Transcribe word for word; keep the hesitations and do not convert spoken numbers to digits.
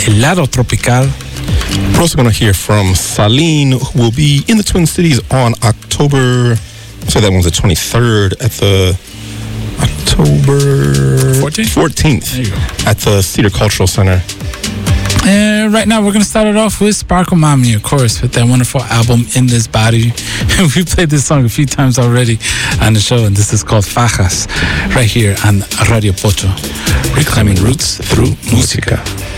Helado Tropical. We're also going to hear from Saline, who will be in the Twin Cities on October, so that one's the twenty-third at the October fourteenth? fourteenth There you go. at the Cedar Cultural Center. And right now, we're going to start it off with Sparkle Mommy, of course, with that wonderful album, In This Body. We played this song a few times already on the show, and this is called Fajas, right here on Radio Pocho, reclaiming roots through música.